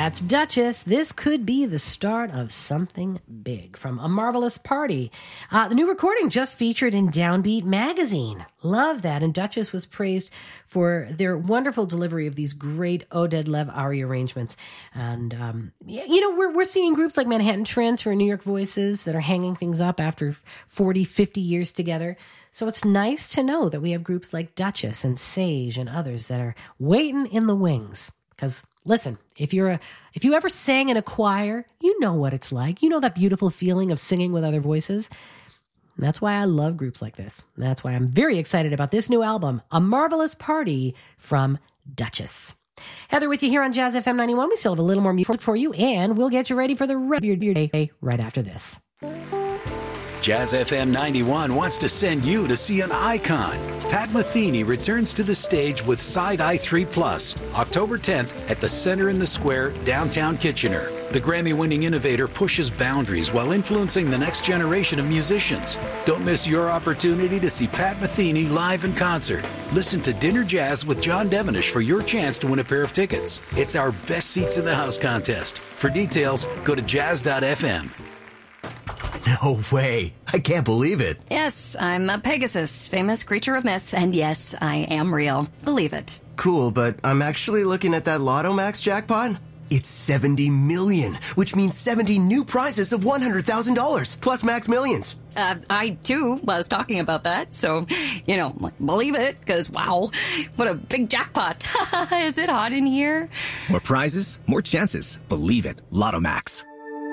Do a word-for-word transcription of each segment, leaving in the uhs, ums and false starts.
That's Duchess. This could be the start of something big from A Marvelous Party. Uh, the new recording just featured in Downbeat magazine. Love that. And Duchess was praised for their wonderful delivery of these great Oded Lev Ari arrangements. And, um, you know, we're, we're seeing groups like Manhattan Transfer and New York Voices that are hanging things up after forty, fifty years together. So it's nice to know that we have groups like Duchess and Sage and others that are waiting in the wings. Because listen, if you're a, if you ever sang in a choir, you know what it's like. You know that beautiful feeling of singing with other voices. And that's why I love groups like this. And that's why I'm very excited about this new album, A Marvelous Party from Duchess. Heather with you here on Jazz F M ninety-one. We still have a little more music for you, and we'll get you ready for the rest of your day right after this. Jazz F M ninety-one wants to send you to see an icon. Pat Metheny returns to the stage with Side Eye three plus, October tenth at the Center in the Square, downtown Kitchener. The Grammy-winning innovator pushes boundaries while influencing the next generation of musicians. Don't miss your opportunity to see Pat Metheny live in concert. Listen to Dinner Jazz with John Devenish for your chance to win a pair of tickets. It's our Best Seats in the House contest. For details, go to jazz dot f m. No way. I can't believe it. Yes, I'm a Pegasus, famous creature of myth, and yes, I am real. Believe it. Cool, but I'm actually looking at that Lotto Max jackpot. It's seventy million, which means seventy new prizes of one hundred thousand dollars, plus Max Millions. Uh, I, too, was talking about that, so, you know, believe it, because, wow, what a big jackpot. Is it hot in here? More prizes, more chances. Believe it. Lotto Max.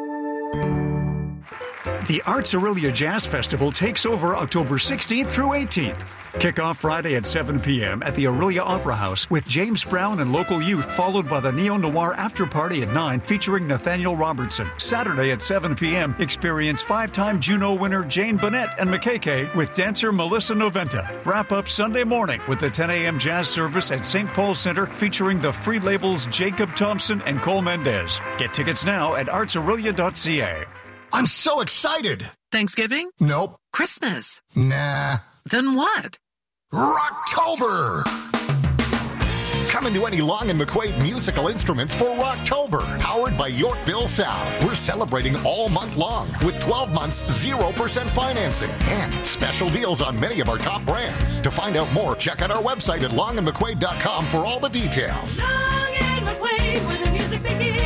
The Arts Aurelia Jazz Festival takes over October sixteenth through eighteenth. Kick off Friday at seven p.m. at the Aurelia Opera House with James Brown and local youth, followed by the neo-noir after party at nine featuring Nathaniel Robertson. Saturday at seven p.m. experience five-time Juno winner Jane Bennett and M K K with dancer Melissa Noventa. Wrap up Sunday morning with the ten a.m. jazz service at Saint Paul's Center featuring the Free Labels Jacob Thompson and Cole Mendez. Get tickets now at arts aurelia dot c a. I'm so excited. Thanksgiving? Nope. Christmas? Nah. Then what? Rocktober! Come into any Long and McQuaid musical instruments for Rocktober, powered by Yorkville Sound. We're celebrating all month long with twelve months, zero percent financing and special deals on many of our top brands. To find out more, check out our website at long and mcquaid dot com for all the details. Long and McQuaid, where the music begins.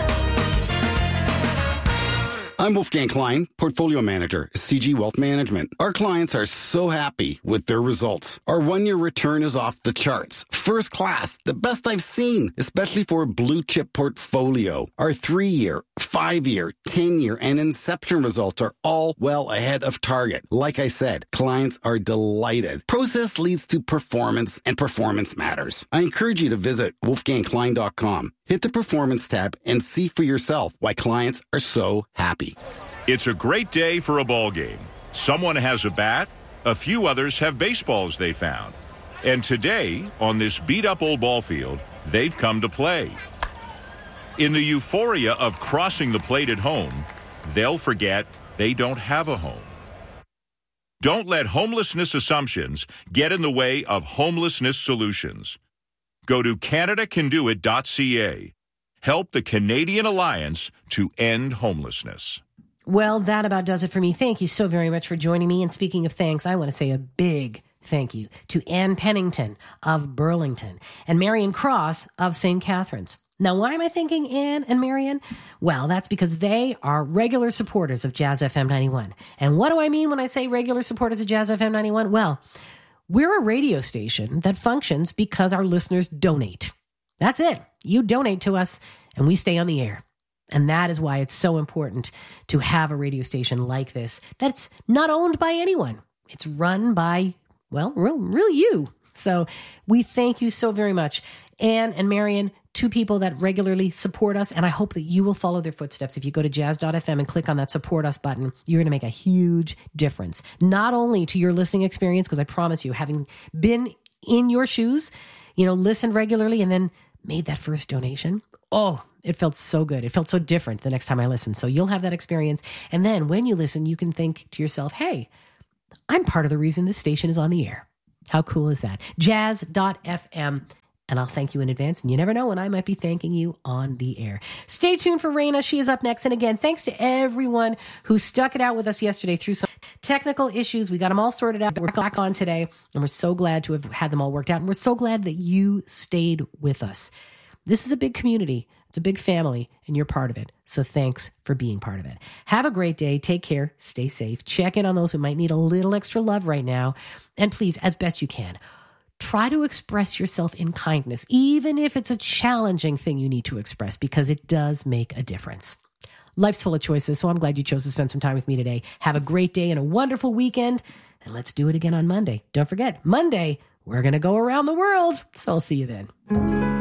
I'm Wolfgang Klein, Portfolio Manager, C G Wealth Management. Our clients are so happy with their results. Our one-year return is off the charts. First class, the best I've seen, especially for a blue-chip portfolio. Our three-year, five-year, ten-year, and Inception results are all well ahead of target. Like I said, clients are delighted. Process leads to performance, and performance matters. I encourage you to visit wolfgang klein dot com. Hit the Performance tab and see for yourself why clients are so happy. It's a great day for a ball game. Someone has a bat, a few others have baseballs they found. And today, on this beat-up old ball field, they've come to play. In the euphoria of crossing the plate at home, they'll forget they don't have a home. Don't let homelessness assumptions get in the way of homelessness solutions. Go to canada can do it dot c a. Help the Canadian Alliance to end homelessness. Well, that about does it for me. Thank you so very much for joining me. And speaking of thanks, I want to say a big thank you to Ann Pennington of Burlington and Marion Cross of Saint Catharines. Now, why am I thanking Ann and Marion? Well, that's because they are regular supporters of Jazz F M ninety-one. And what do I mean when I say regular supporters of Jazz F M ninety-one? Well, we're a radio station that functions because our listeners donate. That's it. You donate to us and we stay on the air. And that is why it's so important to have a radio station like this that's not owned by anyone. It's run by, well, real, real you. So we thank you so very much. Ann and Marion, two people that regularly support us, and I hope that you will follow their footsteps. If you go to jazz dot f m and click on that support us button, you're going to make a huge difference, not only to your listening experience, because I promise you, having been in your shoes, you know, listened regularly and then made that first donation, oh, it felt so good. It felt so different the next time I listened. So you'll have that experience. And then when you listen, you can think to yourself, hey, I'm part of the reason this station is on the air. How cool is that? jazz dot f m. And I'll thank you in advance. And you never know when I might be thanking you on the air. Stay tuned for Raina. She is up next. And again, thanks to everyone who stuck it out with us yesterday through some technical issues. We got them all sorted out. We're back on today. And we're so glad to have had them all worked out. And we're so glad that you stayed with us. This is a big community. It's a big family. And you're part of it. So thanks for being part of it. Have a great day. Take care. Stay safe. Check in on those who might need a little extra love right now. And please, as best you can, try to express yourself in kindness, even if it's a challenging thing you need to express, because it does make a difference. Life's full of choices, so I'm glad you chose to spend some time with me today. Have a great day and a wonderful weekend, and let's do it again on Monday. Don't forget, Monday, we're going to go around the world, so I'll see you then.